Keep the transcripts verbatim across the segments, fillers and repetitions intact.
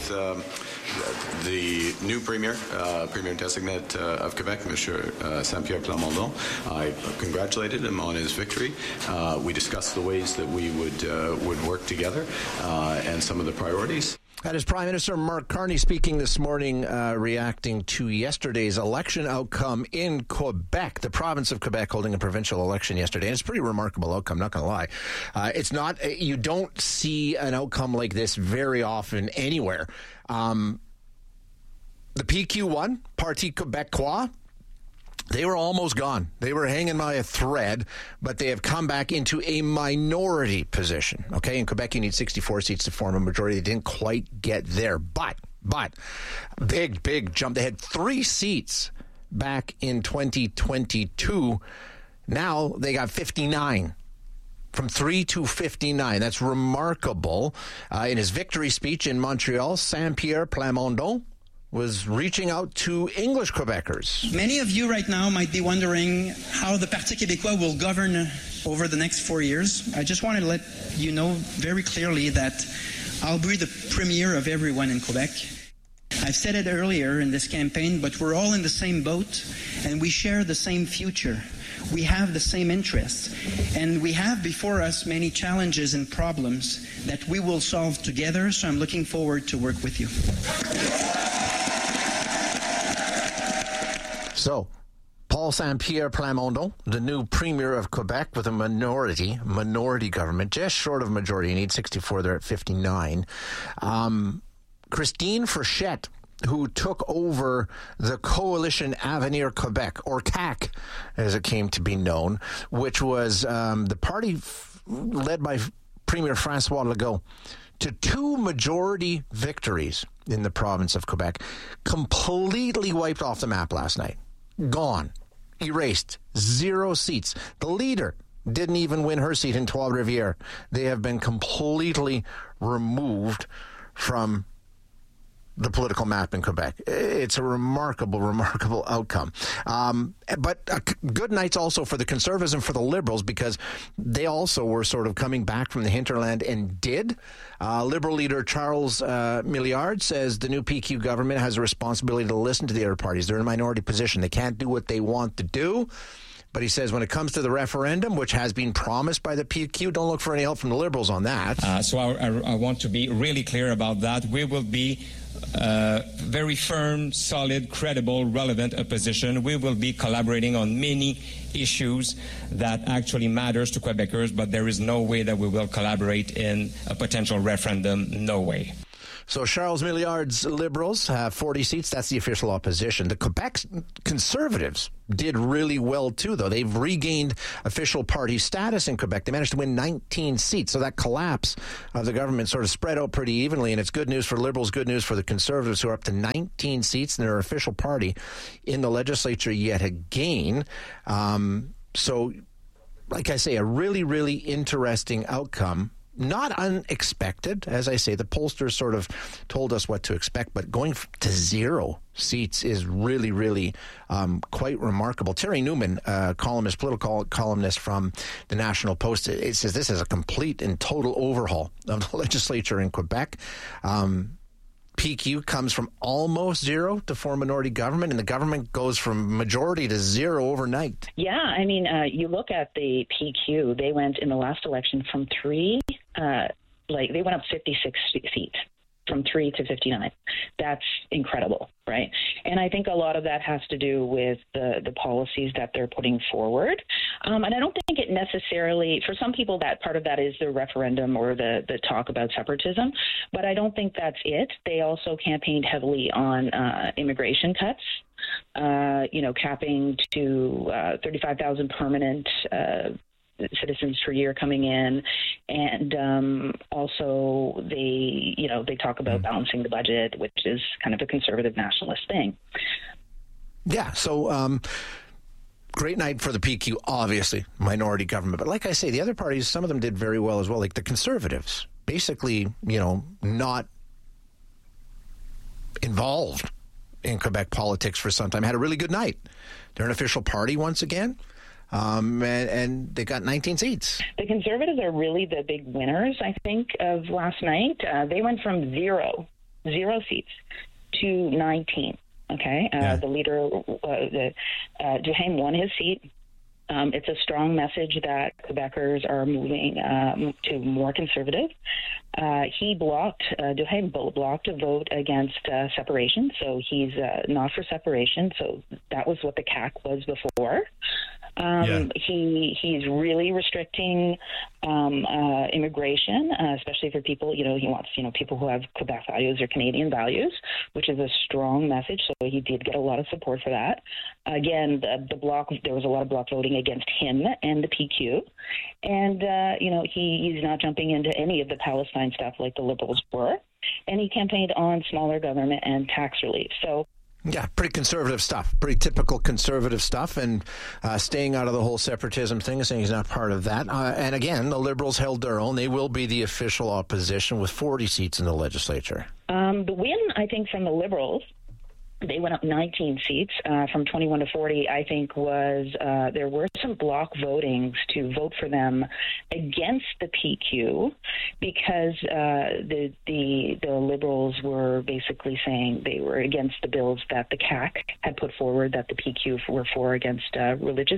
with um, the new Premier, uh, Premier-designate uh, of Quebec, Monsieur uh, Saint-Pierre Plamondon. I congratulated him on his victory. Uh, we discussed the ways that we would uh, would work together uh, and some of the priorities. That is Prime Minister Mark Carney speaking this morning, uh, reacting to yesterday's election outcome in Quebec, the province of Quebec holding a provincial election yesterday. And it's a pretty remarkable outcome, not going to lie. Uh, it's not, you don't see an outcome like this very often anywhere. Um, the P Q won, Parti Québécois. They were almost gone. They were hanging by a thread, but they have come back into a minority position. Okay, in Quebec, you need sixty-four seats to form a majority. They didn't quite get there, but, but, big, big jump. They had three seats back in twenty twenty-two. Now they got fifty-nine. From three to fifty-nine. That's remarkable. Uh, in his victory speech in Montreal, Saint-Pierre Plamondon was reaching out to English Quebecers. Many of you right now might be wondering how the Parti Québécois will govern over the next four years. I just want to let you know very clearly that I'll be the premier of everyone in Quebec. I've said it earlier in this campaign, but we're all in the same boat and we share the same future. We have the same interests, and we have before us many challenges and problems that we will solve together, so I'm looking forward to work with you. So, Paul Saint-Pierre Plamondon, the new Premier of Quebec with a minority, minority government, just short of majority. You need sixty-four, they're at fifty-nine. Um, Christine Frechette, who took over the Coalition Avenir Quebec, or C A Q, as it came to be known, which was um, the party f- led by Premier François Legault, to two majority victories in the province of Quebec, completely wiped off the map last night. Gone. Erased. Zero seats. The leader didn't even win her seat in Trois-Rivières. They have been completely removed from the political map in Quebec. It's a remarkable, remarkable outcome. Um, but uh, good nights also for the Conservatives and for the Liberals, because they also were sort of coming back from the hinterland and did. Uh, Liberal leader Charles uh, Milliard says the new P Q government has a responsibility to listen to the other parties. They're in a minority position. They can't do what they want to do. But he says when it comes to the referendum, which has been promised by the P Q, don't look for any help from the Liberals on that. Uh, so I, I, I want to be really clear about that. We will be uh, very firm, solid, credible, relevant opposition. We will be collaborating on many issues that actually matters to Quebecers, but there is no way that we will collaborate in a potential referendum. No way. So Charles Milliard's Liberals have forty seats. That's the official opposition. The Quebec Conservatives did really well, too, though. They've regained official party status in Quebec. They managed to win nineteen seats. So that collapse of the government sort of spread out pretty evenly, and it's good news for Liberals, good news for the Conservatives, who are up to nineteen seats in their official party in the legislature yet again. Um, so, like I say, a really, really interesting outcome. Not unexpected. As I say, the pollsters sort of told us what to expect, but going to zero seats is really, really um, quite remarkable. Terry Newman, uh, columnist, political columnist from the National Post, it says this is a complete and total overhaul of the legislature in Quebec. Um, P Q comes from almost zero to form minority government, and the government goes from majority to zero overnight. Yeah, I mean, uh, you look at the P Q, they went in the last election from three, uh, like they went up fifty-six seats, from three to fifty-nine. That's incredible, right? And I think a lot of that has to do with the, the policies that they're putting forward. Um, and I don't think it necessarily, for some people, that part of that is the referendum or the, the talk about separatism, but I don't think that's it. They also campaigned heavily on uh, immigration cuts, uh, you know, capping to uh, thirty-five thousand permanent uh citizens per year coming in, and um, also they, you know, they talk about balancing the budget, which is kind of a conservative nationalist thing. Yeah, so um, great night for the P Q, obviously, minority government. But like I say, the other parties, some of them did very well as well, like the Conservatives, basically, you know, not involved in Quebec politics for some time, had a really good night. They're an official party once again. Um, and, and they got nineteen seats. The Conservatives are really the big winners, I think, of last night. Uh, they went from zero zero seats to nineteen. Okay, uh, Yeah. the leader, uh, the, uh, Duhaime won his seat. Um, it's a strong message that Quebecers are moving um, to more conservative. Uh, he blocked, uh, Duhaime blocked a vote against uh, separation, so he's uh, not for separation. So that was what the C A Q was before. Um, Yeah. He he's really restricting um, uh, immigration, uh, especially for people. You know, he wants you know people who have Quebec values or Canadian values, which is a strong message. So he did get a lot of support for that. Again, the, the block there was a lot of block voting against him and the P Q, and uh, you know he, he's not jumping into any of the Palestine stuff like the Liberals were, and he campaigned on smaller government and tax relief. So. Yeah, pretty conservative stuff. Pretty typical conservative stuff, and uh, staying out of the whole separatism thing, saying he's not part of that. Uh, and again, the Liberals held their own. They will be the official opposition with forty seats in the legislature. Um, the win, I think, from the Liberals, they went up nineteen seats uh, from twenty-one to forty, I think, was uh, there were some block votings to vote for them against the P Q because uh, the, the the Liberals were basically saying they were against the bills that the C A Q had put forward that the P Q were for against uh, religious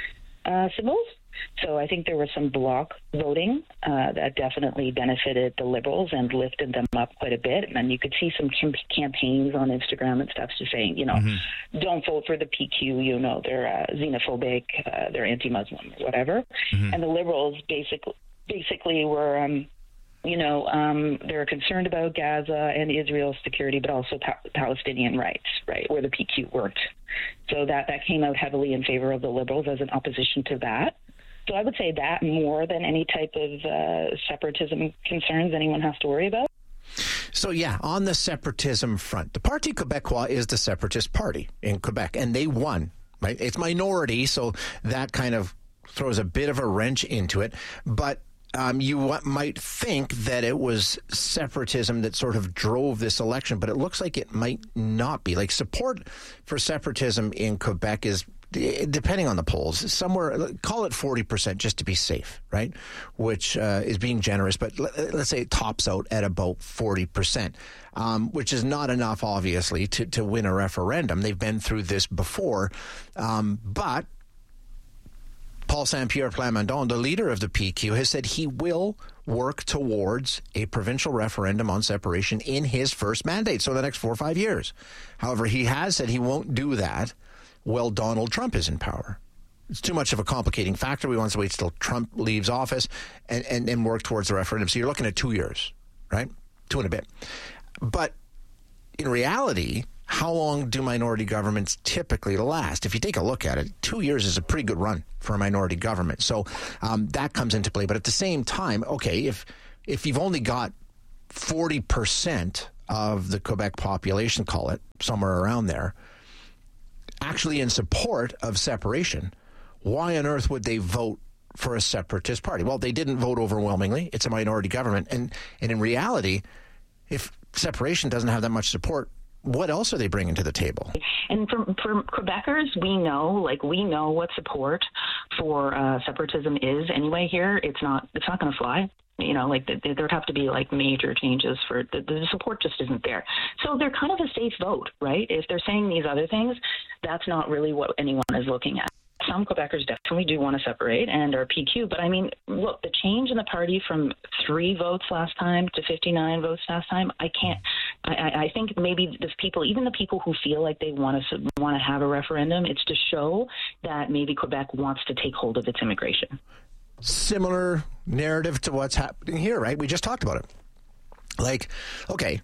uh, symbols. So I think there was some block voting uh, that definitely benefited the Liberals and lifted them up quite a bit. And then you could see some cam- campaigns on Instagram and stuff just saying, you know, mm-hmm. don't vote for the P Q, you know, they're uh, xenophobic, uh, they're anti-Muslim, whatever. Mm-hmm. And the Liberals basically, basically were, um, you know, um, they're concerned about Gaza and Israel's security, but also pa- Palestinian rights, right, where the P Q weren't. So that, that came out heavily in favor of the Liberals as an opposition to that. So I would say that more than any type of uh, separatism concerns anyone has to worry about. So, yeah, on the separatism front, the Parti Québécois is the separatist party in Quebec, and they won, right? It's minority, so that kind of throws a bit of a wrench into it. But um, you w- might think that it was separatism that sort of drove this election, but it looks like it might not be. Like, support for separatism in Quebec is, depending on the polls, somewhere, call it forty percent just to be safe, right? Which uh, is being generous, but let's say it tops out at about forty percent, um, which is not enough, obviously, to, to win a referendum. They've been through this before. Um, but Paul Saint-Pierre Plamondon, the leader of the P Q, has said he will work towards a provincial referendum on separation in his first mandate, so the next four or five years. However, he has said he won't do that while Donald Trump is in power. It's too much of a complicating factor. We want to wait till Trump leaves office and, and, and work towards the referendum. So you're looking at two years, right? Two and a bit. But in reality, how long do minority governments typically last? If you take a look at it, two years is a pretty good run for a minority government. So um, that comes into play. But at the same time, okay, if if you've only got forty percent of the Quebec population, call it, somewhere around there, actually in support of separation, why on earth would they vote for a separatist party? Well, they didn't vote overwhelmingly. It's a minority government. And, and in reality, if separation doesn't have that much support, what else are they bringing to the table? And for, for Quebecers, we know, like, we know what support for uh, separatism is anyway here. It's not, it's not going to fly. You know, like, the, there would have to be, like, major changes for the, the support just isn't there. So they're kind of a safe vote, right? If they're saying these other things, that's not really what anyone is looking at. Some Quebecers definitely do want to separate and are P Q. But, I mean, look, the change in the party from three votes last time to fifty-nine votes last time, I can't – I, I think maybe the people, even the people who feel like they want to want to have a referendum, it's to show that maybe Quebec wants to take hold of its immigration. Similar narrative to what's happening here, right? We just talked about it. Like, okay,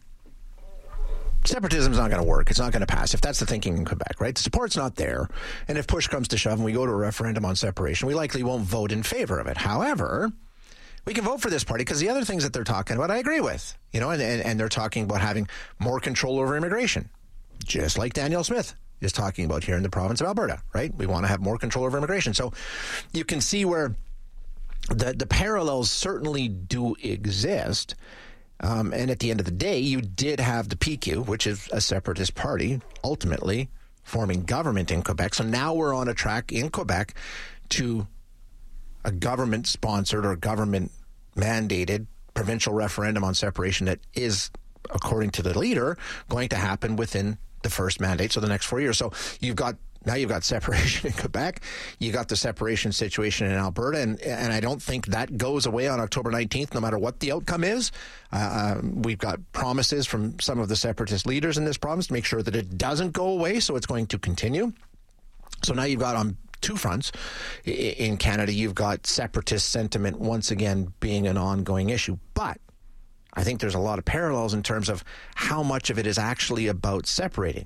separatism's not going to work. It's not going to pass if that's the thinking in Quebec, right? The support's not there. And if push comes to shove and we go to a referendum on separation, we likely won't vote in favor of it. However, we can vote for this party because the other things that they're talking about, I agree with, you know, and, and, and they're talking about having more control over immigration, just like Danielle Smith is talking about here in the province of Alberta, right? We want to have more control over immigration. So you can see where the, the parallels certainly do exist. Um, and at the end of the day, you did have the P Q, which is a separatist party, ultimately forming government in Quebec. So now we're on a track in Quebec to a government-sponsored or government-mandated provincial referendum on separation that is according to the leader, going to happen within the first mandate, so the next four years. So you've got now you've got separation in Quebec, you got the separation situation in Alberta, and and I don't think that goes away on October nineteenth, no matter what the outcome is. Uh, we've got promises from some of the separatist leaders in this province to make sure that it doesn't go away, so it's going to continue. So now you've got on two fronts in Canada, you've got separatist sentiment once again being an ongoing issue. But I think there's a lot of parallels in terms of how much of it is actually about separating.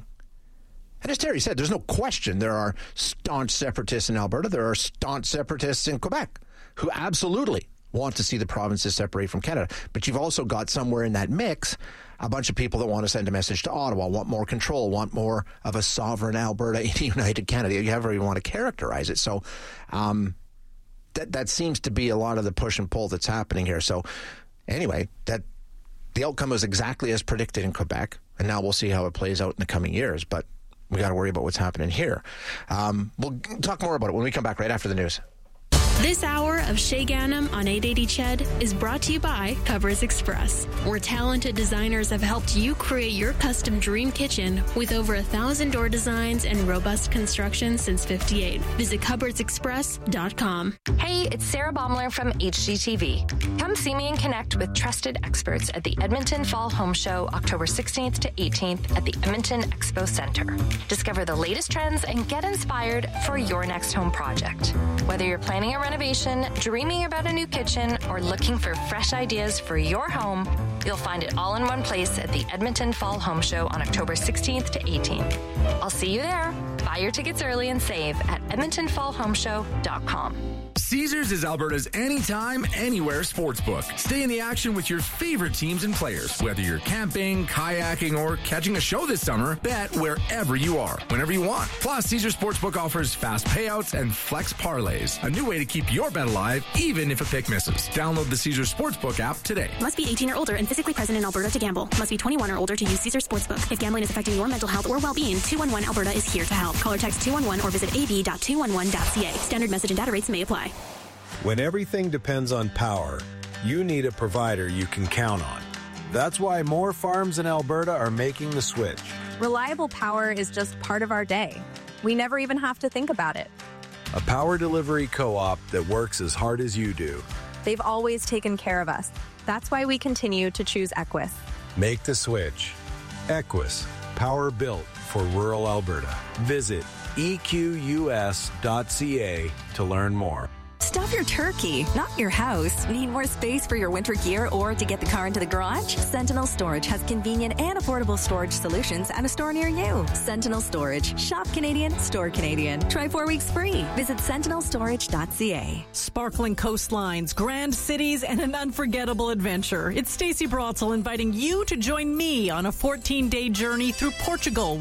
And as Terry said, there's no question there are staunch separatists in Alberta. There are staunch separatists in Quebec who absolutely want to see the provinces separate from Canada. But you've also got somewhere in that mix a bunch of people that want to send a message to Ottawa, want more control, want more of a sovereign Alberta in a united Canada, however you want to characterize it. So um, that that seems to be a lot of the push and pull that's happening here. So anyway, that the outcome was exactly as predicted in Quebec, and now we'll see how it plays out in the coming years. But we got to worry about what's happening here. Um, we'll talk more about it when we come back right after the news. This hour of Shay Ganem on eight eighty C H E D is brought to you by Cupboards Express, where talented designers have helped you create your custom dream kitchen with over a thousand door designs and robust construction since fifty-eight. Visit cupboards express dot com. Hey, it's Sarah Baumler from H G T V. Come see me and connect with trusted experts at the Edmonton Fall Home Show, October sixteenth to eighteenth at the Edmonton Expo Center. Discover the latest trends and get inspired for your next home project. Whether you're planning a renovation, dreaming about a new kitchen, or looking for fresh ideas for your home, you'll find it all in one place at the Edmonton Fall Home Show on October sixteenth to eighteenth. I'll see you there. Buy your tickets early and save at edmonton fall home show dot com. Caesars is Alberta's anytime, anywhere sportsbook. Stay in the action with your favorite teams and players. Whether you're camping, kayaking, or catching a show this summer, bet wherever you are, whenever you want. Plus, Caesars Sportsbook offers fast payouts and flex parlays, a new way to keep your bet alive, even if a pick misses. Download the Caesars Sportsbook app today. Must be eighteen or older and physically present in Alberta to gamble. Must be twenty-one or older to use Caesars Sportsbook. If gambling is affecting your mental health or well-being, two one one Alberta is here to help. Call or text two one one or visit a b dot two one one dot c a. Standard message and data rates may apply. When everything depends on power, you need a provider you can count on. That's why more farms in Alberta are making the switch. Reliable power is just part of our day. We never even have to think about it. A power delivery co-op that works as hard as you do. They've always taken care of us. That's why we continue to choose Equus. Make the switch. Equus, power built for rural Alberta. Visit e q u s dot c a to learn more. Stuff your turkey, not your house. Need more space for your winter gear or to get the car into the garage? Sentinel Storage has convenient and affordable storage solutions at a store near you. Sentinel Storage. Shop Canadian, store Canadian. Try four weeks free. Visit sentinel storage dot c a. Sparkling coastlines, grand cities, and an unforgettable adventure. It's Stacey Brotzel inviting you to join me on a fourteen-day journey through Portugal.